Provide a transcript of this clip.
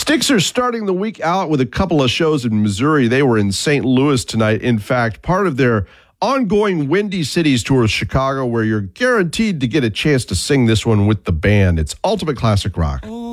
Styx are starting the week out with a couple of shows in Missouri. They were in St. Louis tonight. In fact, part of their ongoing Windy Cities tour of Chicago, where you're guaranteed to get a chance to sing this one with the band. It's Ultimate Classic Rock.